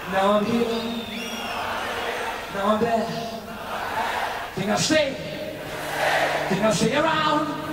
Now I'm here, now I'm there. Think I'll stay, think I'll stay around.